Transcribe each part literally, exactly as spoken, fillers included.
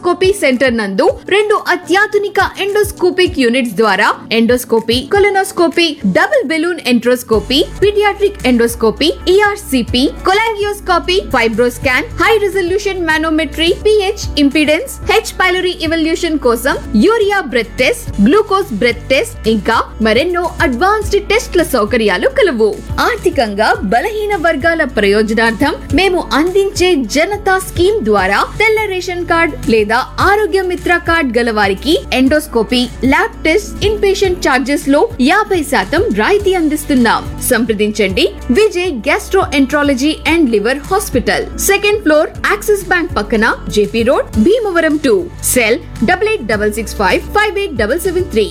Endoscopy centre నందు రెండు అత్యాధునిక ఎండోస్కోపిక్ యూనిట్స్ ద్వారా endoscopy, colonoscopy, double balloon enteroscopy, paediatric endoscopy, ERCP, cholangioscopy, FibroScan, high resolution manometry, pH impedance, H pylori evolution కోసం urea breath test, glucose breath test ఇంకా మరెన్నో advanced టెస్ట్ల సౌకర్యాలు కలవు. ఆర్థికంగా బలహీన వర్గాల ప్రయోజనార్థం మేము అందించే జనతా స్కీమ్ ద్వారా తెల్ల రేషన్ కార్డ్ లేదా ఆరోగ్య మిత్ర కార్డ్ గల వారికి endoscopy, lab test, in patient charges లో యాభై శాతం రాయితీ అందిస్తున్నాం. సంప్రదించండి Vijay gastro enterology and liver hospital, second floor, axis bank పక్కన, JP road, Bhimavaram two. Cell double eight double six five five eight double seven three.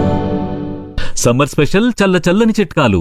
Summer special చల్ల చల్లని చిట్కాలు.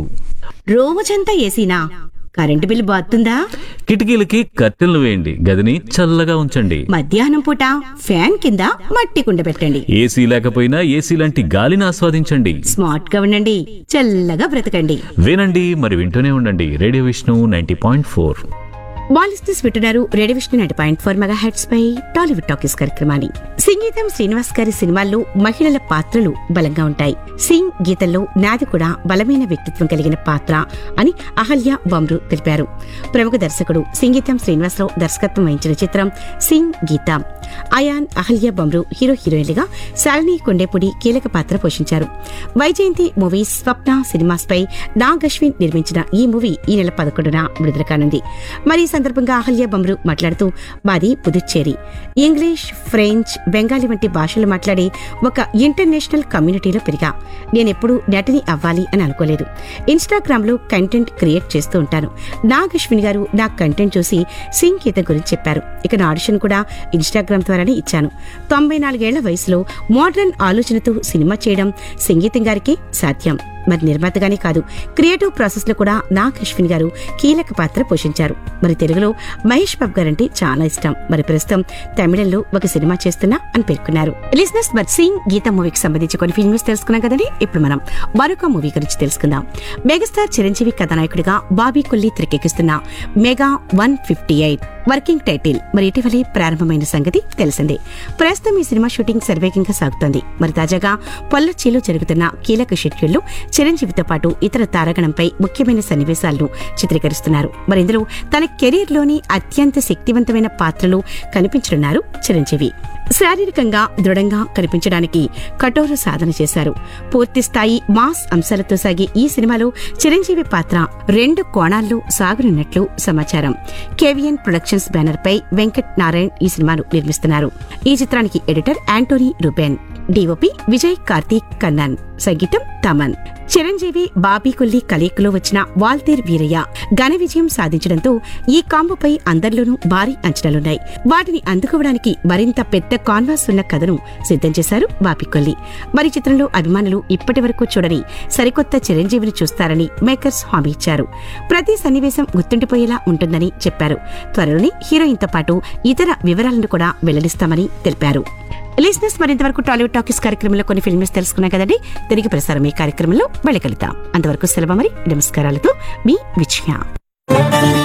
రోజంతా ఏసీనా? Current bill బాతుందా? కిటికీలకి కర్టెన్లు వేయండి, గదిని చల్లగా ఉంచండి. మధ్యాహ్నం పూట ఫ్యాన్ కింద మట్టి కుండ పెట్టండి. ఏసీ లేకపోయినా ఏసీ లాంటి గాలిని ఆస్వాదించండి. స్మార్ట్ గా ఉండండి, చల్లగా బ్రతకండి. వినండి మరి వింటూనే ఉండండి radio Vishnu ninety point four. బాలిస్టర్స్ వింటున్నారు radio Vishnu ninety point four mega heads పై టాలీవుడ్ టాకీస్ కార్యక్రమాన్ని. సంగీతం శ్రీనివాస్ గారి సినిమాల్లో మహిళల పాత్రలు బలంగా ఉంటాయి. సింగ్ గీతంలో నాది కూడా బలమైన వ్యక్తిత్వం కలిగిన పాత్ర అని అహల్య బమ్రు తెలిపారు. ప్రముఖ దర్శకుడు సంగీతం శ్రీనివాసరావు దర్శకత్వం వహించిన చిత్రం సింగ్ గీత. అయాన్, అహల్య బమ్రు హీరో హీరోయిన్లుగా శాలిని కొండేపూడి కీలక పాత్ర పోషించారు. వైజయంతి మూవీస్, స్వప్న సినిమాస్ పై నాగ్ అశ్విన్ నిర్మించిన ఈ మూవీ ఈ నెల పదకొండున విడుదల కానుంది. మరి ఈ సందర్భంగా అహల్య బమ్రు మాట్లాడుతూ, మాది పుదుచ్చేరి, ఇంగ్లీష్, ఫ్రెంచ్, బెంగాలీ వంటి భాషలు మాట్లాడే ఒక ఇంటర్నేషనల్ కమ్యూనిటీలో పెరిగా. నేనెప్పుడు నటిని అవ్వాలి అని అనుకోలేదు. ఇన్స్టాగ్రామ్ లో కంటెంట్ క్రియేట్ చేస్తూ ఉంటాను. నాగ్ అశ్విన్ గారు నా కంటెంట్ చూసి సింగ్ గీత గురించి చెప్పారు. ఇక నా ఆడిషన్ కూడా ఇన్స్టాగ్రామ్ ద్వారానే ఇచ్చాను. తొంభై నాలుగేళ్ల వయసులో మోడర్న్ ఆలోచనతో సినిమా చేయడం సంగీతం గారికి సాధ్యం. మరి నిర్మాతగానే కాదు, క్రియేటివ్ ప్రాసెస్ లో కూడా నాగ్ అశ్విన్ గారు కీలక పాత్ర పోషించారు. మరి తెలుగులో మహేష్ బాబు గారంటే చాలా ఇష్టం. మరి ప్రస్తుతం తమిళంలో ఒక సినిమా చేస్తున్నా అని పేర్కొన్నారు. లిజనర్స్, మరి సింగ్ గీత మూవీకి సంబంధించి కొన్ని ఫిల్మ్స్ తెలుసుకున్నాం కదండి. ఇప్పుడు మనం మరొక మూవీ గురించి తెలుసుకుందాం. మెగాస్టార్ చిరంజీవి కథానాయకుడిగా Bobby Kolli తెరకెక్కిస్తున్న mega one fifty eight working title మరి ఇటీవలే ప్రారంభమైన సంగతి తెలిసిందే. ప్రస్తుతం ఈ సినిమా షూటింగ్ శరవేగంగా సాగుతోంది. మరి తాజాగా పొల్లచ్చిలో జరుగుతున్న కీలక షెడ్యూల్లో చిరంజీవితో పాటు ఇతర తారాగణంపై ముఖ్యమైన సన్నివేశాలను చిత్రీకరిస్తున్నారు. మరి ఇందులో తన కెరీర్ లోని అత్యంత శక్తివంతమైన పాత్రలు కనిపించనున్నారు చిరంజీవి. శారీరకంగా దృఢంగా కనిపించడానికి కఠోర సాధన చేశారు. పూర్తి స్థాయి మాస్ అంశాలతో సాగే ఈ సినిమాలో చిరంజీవి పాత్ర రెండు కోణాల్లో సాగనున్నట్లు సమాచారం. కేవీఎన్ ప్రొడక్షన్స్ బ్యానర్ పై వెంకట్ నారాయణ్ ఈ సినిమాను నిర్మిస్తున్నారు. ఈ చిత్రానికి editor Anthony Reuben, DOP Vijay Karthik Kannan, సంగీతం తమన్. చిరంజీవి బాబీ కొల్లి కలయికలో వచ్చిన వాల్తేర్ వీరయ్య ఘన విజయం సాధించడంతో ఈ కాంబోపై అందరిలోనూ భారీ అంచనాలున్నాయి. వాటిని అందుకోవడానికి మరింత పెద్ద కాన్వాస్ ఉన్న కథను సిద్ధం చేశారు బాబీ కొల్లి. మరి చిత్రంలో అభిమానులు ఇప్పటి వరకు చూడని సరికొత్త చిరంజీవిని చూస్తారని మేకర్స్ హామీ ఇచ్చారు. ప్రతి సన్నివేశం గుర్తుండిపోయేలా ఉంటుందని చెప్పారు. త్వరలోనే హీరోయిన్తో పాటు ఇతర వివరాలను కూడా వెల్లడిస్తామని తెలిపారు. లిజనర్స్, మరింతవరకు టాలీవుడ్ టాకీస్ కార్యక్రమంలో కొన్ని ఫిల్మ్స్ తెలుసుకున్నాం కదండి. తిరిగి ప్రసారం ఈ కార్యక్రమంలో మళ్ళీ కలుద్దాం. అంతవరకు సెలవు, మరి నమస్కారాలతో మీ విజయ.